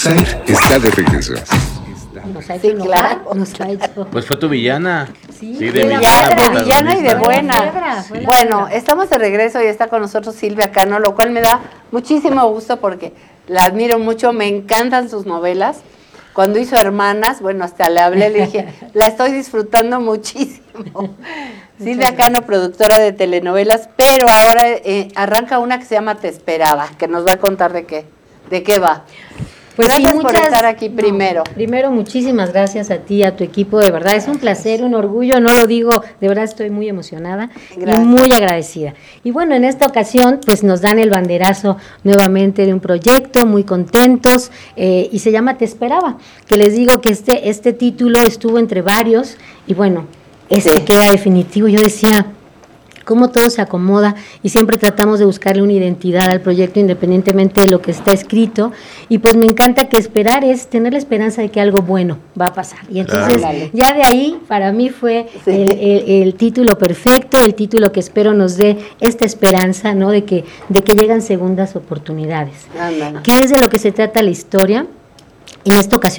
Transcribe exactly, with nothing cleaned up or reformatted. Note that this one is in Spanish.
Zair está de regreso. Nos ha hecho Sí, enojar, claro. nos ha hecho... Pues fue tu villana. Sí, Sí, fue de la villana. Ya, de Fue villana y de la buena. fiebra, fue la Bueno, fiebra. estamos de regreso y está con nosotros Silvia Cano, lo cual me da muchísimo gusto porque la admiro mucho, me encantan sus novelas. Cuando hizo Hermanas, bueno, hasta le hablé, le dije, la estoy disfrutando muchísimo. Silvia Cano, productora de telenovelas, pero ahora eh, arranca una que se llama Te Esperaba, que nos va a contar de qué, de qué va. Pues Gracias sí, por muchas- estar aquí no, primero. Primero, muchísimas gracias a ti, a tu equipo, de verdad, es un placer, un orgullo, no lo digo, de verdad estoy muy emocionada Gracias. y muy agradecida. Y bueno, en esta ocasión, pues nos dan el banderazo nuevamente de un proyecto, muy contentos, eh, y se llama Te Esperaba, que les digo que este, este título estuvo entre varios, y bueno, este Sí. queda definitivo. Yo decía, cómo todo se acomoda y siempre tratamos de buscarle una identidad al proyecto independientemente de lo que está escrito, y pues me encanta que esperar es tener la esperanza de que algo bueno va a pasar, y entonces Claro. ya de ahí para mí fue Sí. el, el- el título perfecto, el título que espero nos dé esta esperanza, ¿no?, de que, de que llegan segundas oportunidades. Ándale. ¿Qué es de lo que se trata la historia? En esta ocasión